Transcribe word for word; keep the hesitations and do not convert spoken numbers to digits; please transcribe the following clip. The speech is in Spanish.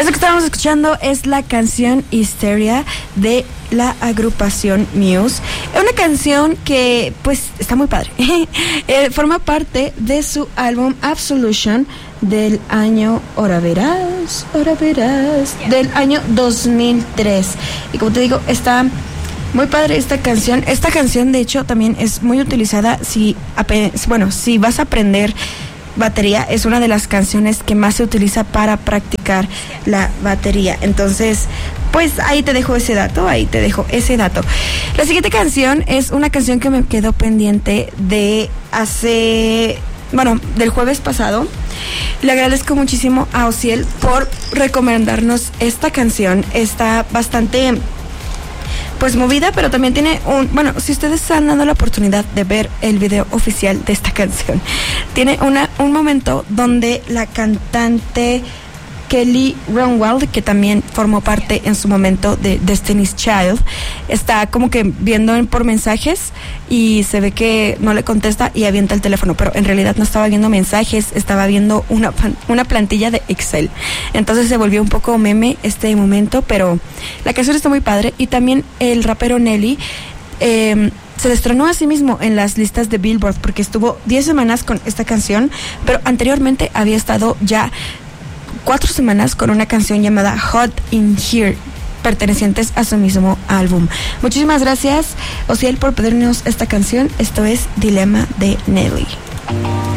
Eso que estábamos escuchando es la canción Hysteria de la agrupación Muse. Es una canción que pues está muy padre. eh, forma parte de su álbum Absolution del año, ahora verás, ahora verás, del año dos mil tres. Y como te digo, está muy padre esta canción. Esta canción de hecho también es muy utilizada si, bueno, si vas a aprender batería. Es una de las canciones que más se utiliza para practicar la batería. Entonces, pues ahí te dejo ese dato, ahí te dejo ese dato. La siguiente canción es una canción que me quedó pendiente de hace, bueno, del jueves pasado. Le agradezco muchísimo a Ociel por recomendarnos esta canción. Está bastante pues movida, pero también tiene un, bueno, si ustedes han dado la oportunidad de ver el video oficial de esta canción, tiene una un momento donde la cantante Kelly Runwald, que también formó parte en su momento de Destiny's Child, está como que viendo por mensajes y se ve que no le contesta y avienta el teléfono, pero en realidad no estaba viendo mensajes, estaba viendo una, una plantilla de Excel. Entonces se volvió un poco meme este momento, pero la canción está muy padre. Y también el rapero Nelly eh, se destronó a sí mismo en las listas de Billboard porque estuvo diez semanas con esta canción, pero anteriormente había estado ya cuatro semanas con una canción llamada Hot in Here, pertenecientes a su mismo álbum. Muchísimas gracias, Ociel, por pedirnos esta canción. Esto es Dilema de Nelly.